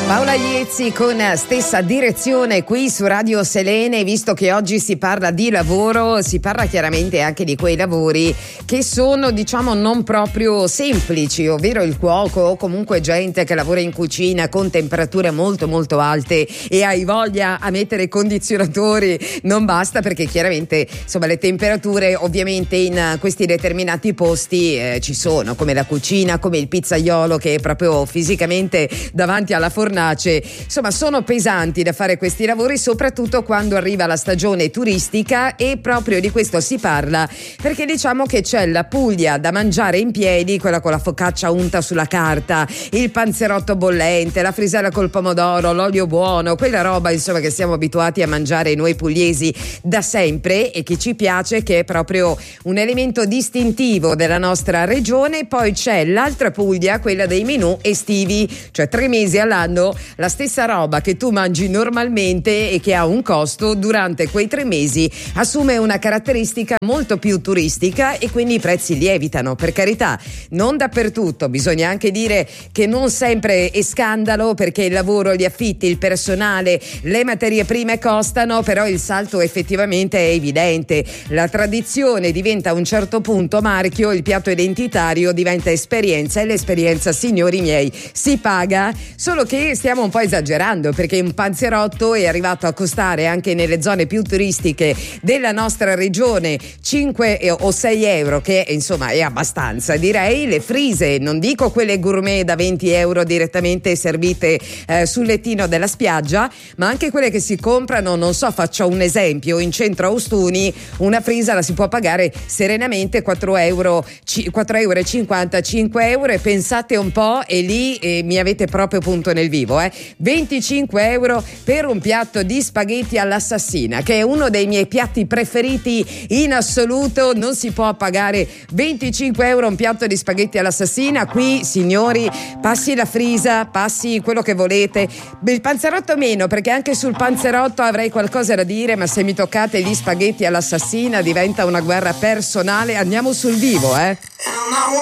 Paola Iezzi con Stessa Direzione qui su Radio Selene. Visto che oggi si parla di lavoro, si parla chiaramente anche di quei lavori che sono, diciamo, non proprio semplici, ovvero il cuoco o comunque gente che lavora in cucina con temperature molto molto alte e hai voglia a mettere i condizionatori non basta, perché chiaramente insomma le temperature ovviamente in questi determinati posti ci sono, come la cucina, come il pizzaiolo che è proprio fisicamente davanti alla fornace. Insomma, sono pesanti da fare questi lavori, soprattutto quando arriva la stagione turistica, e proprio di questo si parla perché diciamo che c'è la Puglia da mangiare in piedi, quella con la focaccia unta sulla carta, il panzerotto bollente, la frisella col pomodoro, l'olio buono, quella roba insomma che siamo abituati a mangiare noi pugliesi da sempre e che ci piace, che è proprio un elemento distintivo della nostra regione. Poi c'è l'altra Puglia, quella dei menù estivi, cioè 3 mesi all'anno la stessa roba che tu mangi normalmente e che ha un costo, durante quei 3 mesi assume una caratteristica molto più turistica e quindi i prezzi lievitano. Per carità, non dappertutto, bisogna anche dire che non sempre è scandalo, perché il lavoro, gli affitti, il personale, le materie prime costano, però il salto effettivamente è evidente. La tradizione diventa a un certo punto marchio, il piatto identitario diventa esperienza, e l'esperienza, signori miei, si paga. Solo che stiamo un po' esagerando, perché un panzerotto è arrivato a costare anche nelle zone più turistiche della nostra regione 5 o 6 euro, che insomma è abbastanza, direi. Le frise, non dico quelle gourmet da 20 euro direttamente servite sul lettino della spiaggia, ma anche quelle che si comprano, non so, faccio un esempio, in centro a Ostuni una frisa la si può pagare serenamente 4 euro, 4,50 5 euro, e pensate un po', e lì mi avete proprio punto nel vivo, 25 euro per un piatto di spaghetti all'assassina, che è uno dei miei piatti preferiti in assoluto. Non si può pagare 25 euro un piatto di spaghetti all'assassina. Qui, signori, passi la frisa, passi quello che volete. Il panzerotto meno, perché anche sul panzerotto avrei qualcosa da dire, ma se mi toccate gli spaghetti all'assassina diventa una guerra personale. Andiamo sul vivo,